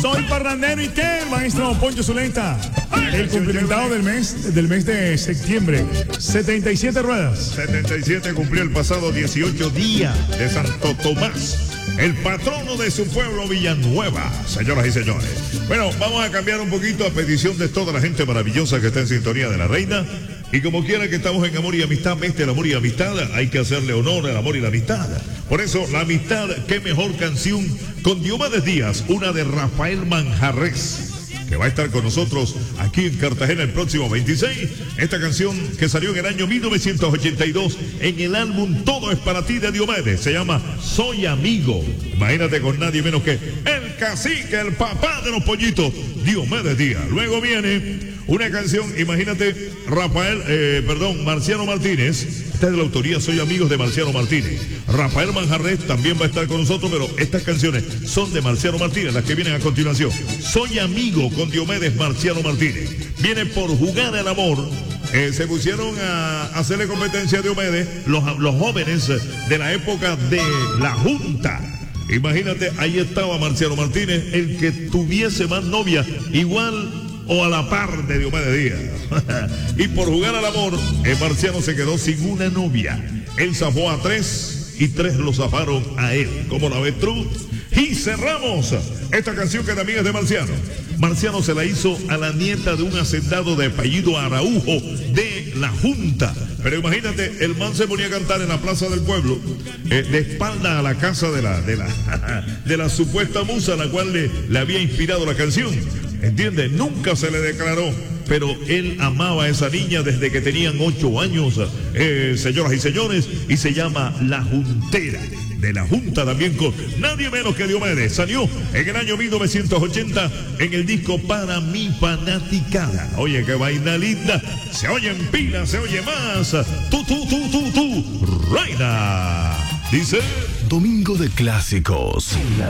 Soy parrandero y qué, maestro Poncho Zuleta. El cumplimentado del mes de septiembre. 77 ruedas. 77 cumplió el pasado 18 día de Santo Tomás, el patrono de su pueblo Villanueva, señoras y señores. Bueno, vamos a cambiar un poquito a petición de toda la gente maravillosa que está en sintonía de la reina. Y como quiera que estamos en amor y amistad, el amor y amistad, hay que hacerle honor al amor y la amistad. Por eso, la amistad, qué mejor canción con Diomedes Díaz, una de Rafael Manjarres, que va a estar con nosotros aquí en Cartagena el próximo 26. Esta canción que salió en el año 1982 en el álbum Todo es para ti de Diomedes, se llama Soy Amigo. Imagínate, con nadie menos que el cacique, el papá de los pollitos, Diomedes Díaz. Luego viene una canción, imagínate, Marciano Martínez. Esta es de la autoría Soy Amigos de Marciano Martínez. Rafael Manjarres también va a estar con nosotros, pero estas canciones son de Marciano Martínez, las que vienen a continuación. Soy Amigo con Diomedes Marciano Martínez. Viene Por Jugar al Amor. Se pusieron a hacerle competencia a Diomedes los jóvenes de la época de la Junta. Imagínate, ahí estaba Marciano Martínez, el que tuviese más novia, igual o a la par de Diomedes Díaz. Y por jugar al amor, Marciano se quedó sin una novia. Él zafó a 3 y 3 lo zafaron a él, como la avestruz. Y cerramos esta canción que también es de Marciano. Marciano se la hizo a la nieta de un hacendado de apellido Araujo de la Junta. Pero imagínate, el man se ponía a cantar en la plaza del pueblo, de espalda a la casa de la supuesta musa a la cual le había inspirado la canción. ¿Entiendes? Nunca se le declaró, pero él amaba a esa niña desde que tenían 8 años, señoras y señores, y se llama La Juntera, de la Junta, también con nadie menos que Diomedes. Salió en el año 1980 en el disco Para Mi Fanaticada. Oye, qué vaina linda, se oye en pila, se oye más. Tú, reina. Dice... Domingo de Clásicos. La